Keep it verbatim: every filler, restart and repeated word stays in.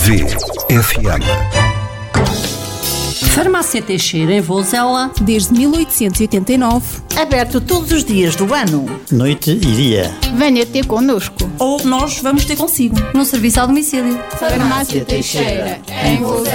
V F M. Farmácia Teixeira, em Vozela, desde mil oitocentos e oitenta e nove. Aberto todos os dias do ano. Noite e dia. Venha ter connosco. Ou nós vamos ter consigo. no serviço ao domicílio. Farmácia Teixeira, em Vozela.